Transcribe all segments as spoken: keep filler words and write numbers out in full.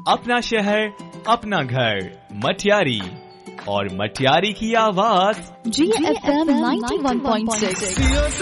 अपना शहर, अपना घर, मटियारी, और मटियारी की आवाज जी F M ninety one point six.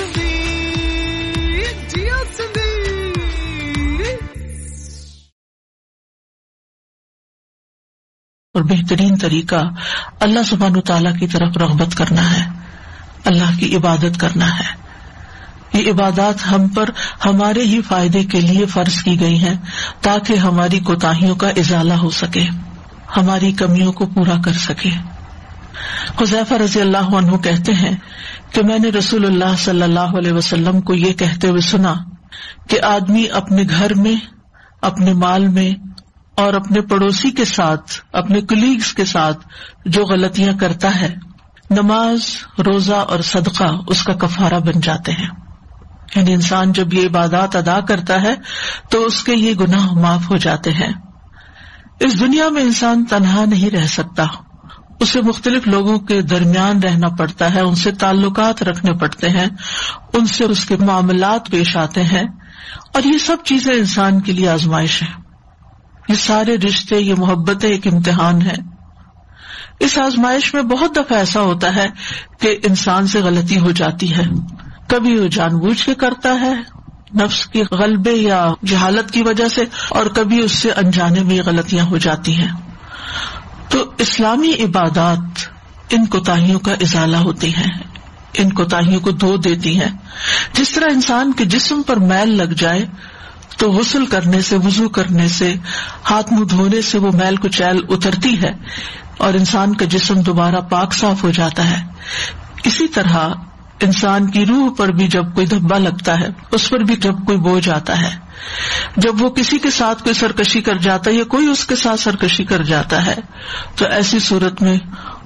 और बेहतरीन तरीका अल्लाह सुब्हानहू तआला की तरफ रग़बत करना है, अल्लाह की इबादत करना है। ये इबादत हम पर हमारे ही फायदे के लिए फर्ज की गई हैं ताकि हमारी कोताहियों का इजाला हो सके, हमारी कमियों को पूरा कर सके। हुज़ैफा रज़ी अल्लाह अन्हु कहते हैं कि मैंने रसूलुल्लाह सल्लल्लाहु अलैहि वसल्लम को ये कहते हुए सुना कि आदमी अपने घर में, अपने माल में और अपने पड़ोसी के साथ, अपने कुलीग्स के साथ जो गलतियां करता है, नमाज, रोजा और सदका उसका कफारा बन जाते हैं। यानी इंसान जब ये इबादत अदा करता है तो उसके ये गुनाह माफ हो जाते हैं। इस दुनिया में इंसान तन्हा नहीं रह सकता, उसे मुख्तलिफ लोगों के दरमियान रहना पड़ता है, उनसे ताल्लुकात रखने पड़ते हैं, उनसे उसके मामलात पेश आते हैं, और ये सब चीजें इंसान के लिए आजमाइश है। ये सारे रिश्ते, ये मोहब्बतें एक इम्तिहान है। इस आजमाइश में बहुत दफा ऐसा होता है कि इंसान से गलती हो जाती है, कभी वो जानबूझ के करता है नफ्स के गलबे या जहालत की वजह से, और कभी उससे अनजाने में गलतियां हो जाती हैं। तो इस्लामी इबादत इन कोताहियों का इजाला होती हैं, इन कोताहियों को धो देती हैं। जिस तरह इंसान के जिस्म पर मैल लग जाए तो गुस्ल करने से, वुजू करने से, हाथ मुंह धोने से वो मैल कुचैल उतरती है और इंसान का जिस्म दोबारा पाक साफ हो जाता है। इसी तरह इंसान की रूह पर भी जब कोई धब्बा लगता है, उस पर भी जब कोई बोझ आता है, जब वो किसी के साथ कोई सरकशी कर जाता है या कोई उसके साथ सरकशी कर जाता है, तो ऐसी सूरत में